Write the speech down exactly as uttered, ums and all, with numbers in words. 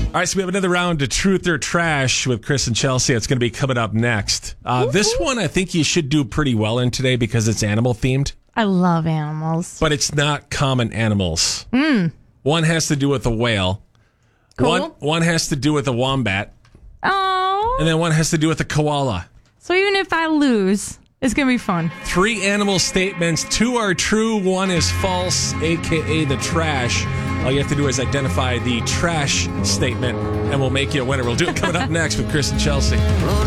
All right, so we have another round of Truth or Trash with Chris and Chelsea. It's going to be coming up next. Uh, this one I think you should do pretty well in today because it's animal themed. I love animals. But it's not common animals. Mm. One has to do with a whale. Cool. One, one has to do with a wombat. Oh. And then one has to do with a koala. So even if I lose, it's going to be fun. Three animal statements. Two are true. One is false, a k a the trash. All you have to do is identify the trash statement, and we'll make you a winner. We'll do it coming up next with Chris and Chelsea.